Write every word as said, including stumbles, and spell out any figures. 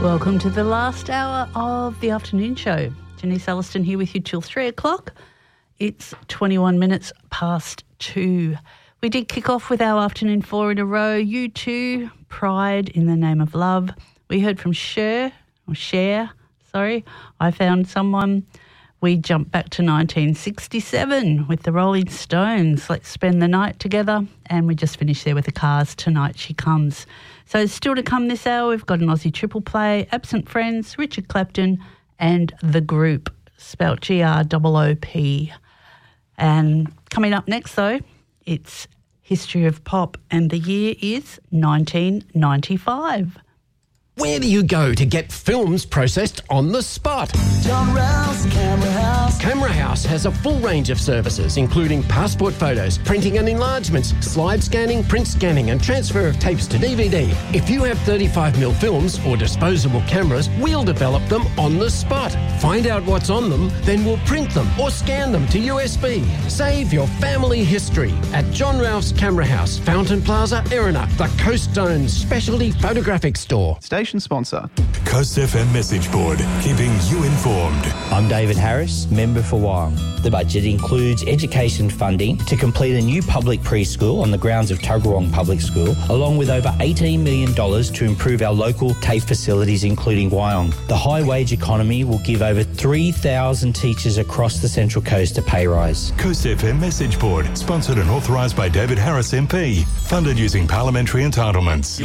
Welcome to the last hour of the afternoon show. Janice Alliston here with you till three o'clock. It's twenty-one minutes past two. We did kick off with our afternoon four in a row. U two, Pride in the Name of Love. We heard from Cher, or Cher, sorry. I Found Someone. We jumped back to nineteen sixty-seven with the Rolling Stones. Let's Spend the Night Together. And we just finished there with the Cars, Tonight She Comes. So still to come this hour, we've got an Aussie triple play, Absent Friends, Richard Clapton and The Group, spelt G R O O P. And coming up next, though, it's History of Pop, and the year is nineteen ninety-five. Where do you go to get films processed on the spot? John Rouse Camera House. Camera House has a full range of services, including passport photos, printing and enlargements, slide scanning, print scanning and transfer of tapes to D V D. If you have thirty-five millimeter films or disposable cameras, we'll develop them on the spot. Find out what's on them, then we'll print them or scan them to U S B. Save your family history at John Rouse Camera House, Fountain Plaza, Erina, the Coast Zone's specialty photographic store. Station sponsor. Coast F M Message Board, keeping you informed. I'm David Harris, member for Wyong. The budget includes education funding to complete a new public preschool on the grounds of Tuggeranong Public School, along with over eighteen million dollars to improve our local TAFE facilities, including Wyong. The high wage economy will give over three thousand teachers across the Central Coast a pay rise. Coast F M Message Board, sponsored and authorised by David Harris M P, funded using parliamentary entitlements.